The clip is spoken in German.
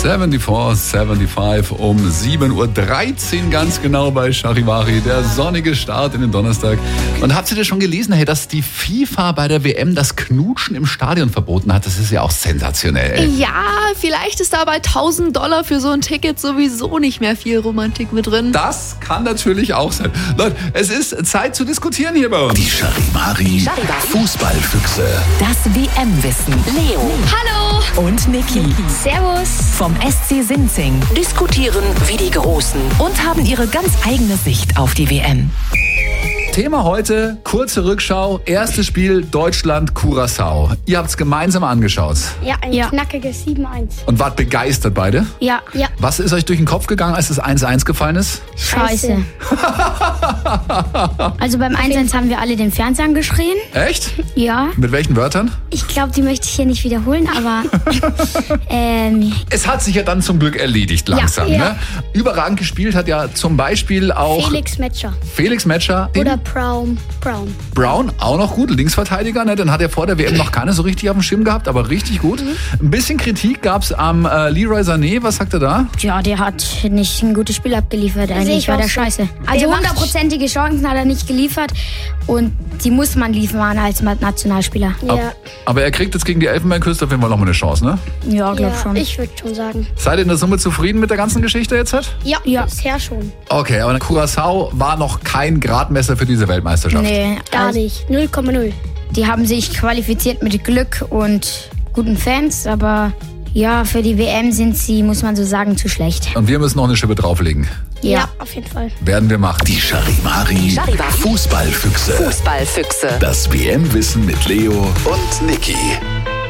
75 um 7.13 Uhr ganz genau bei Charivari. Der sonnige Start in den Donnerstag. Und habt ihr das schon gelesen, hey, dass die FIFA bei der WM das Knutschen im Stadion verboten hat? Das ist ja auch sensationell, ey. Ja, vielleicht ist da bei $1.000 für so ein Ticket sowieso nicht mehr viel Romantik mit drin. Das kann natürlich auch sein. Leute, es ist Zeit zu diskutieren hier bei uns. Die Charivari Fußballfüchse. Das WM-Wissen. Leo. Hallo. Und Niki. Servus. Vom SC Sinzing. Diskutieren wie die Großen und haben ihre ganz eigene Sicht auf die WM. Thema heute, kurze Rückschau, erstes Spiel Deutschland-Curaçao. Ihr habt es gemeinsam angeschaut Ja, ein knackiges 7-1. und wart begeistert beide. Ja. Was ist euch durch den Kopf gegangen, als das 1-1 gefallen ist? Scheiße. Also beim 1-1 haben wir alle den Fernseher angeschrien. Echt? Ja. Mit welchen Wörtern? Ich glaube, die möchte ich hier nicht wiederholen, aber Es hat sich ja dann zum Glück erledigt langsam. Ja. Ne? Überragend gespielt hat ja zum Beispiel auch Felix Metscher. Den Oder Brown. Brown, auch noch gut, Linksverteidiger. Ne? Den hat er vor der WM noch keiner so richtig auf dem Schirm gehabt, aber richtig gut. Ein bisschen Kritik gab es am Leroy Sané. Was sagt er da? Ja, der hat nicht ein gutes Spiel abgeliefert. Eigentlich war der scheiße. Also Der macht- 100%ige Chancen hat er nicht geliefert. Und die muss man liefern als Nationalspieler. Aber er kriegt jetzt gegen die Elfenbeinküste auf jeden Fall nochmal eine Chance, ne? Ja, glaub schon. Ich würde schon sagen. Seid ihr in der Summe zufrieden mit der ganzen Geschichte jetzt? Ja, bisher schon. Okay, aber Curaçao war noch kein Gradmesser für diese Weltmeisterschaft. Nee, Gar also, nicht. 0,0. die haben sich qualifiziert mit Glück und guten Fans, aber ja, für die WM sind sie, muss man so sagen, zu schlecht. Und wir müssen noch eine Schippe drauflegen. Ja. Auf jeden Fall. Werden wir machen. Die Charivari Fußballfüchse. Fußballfüchse. Das WM-Wissen mit Leo und Niki.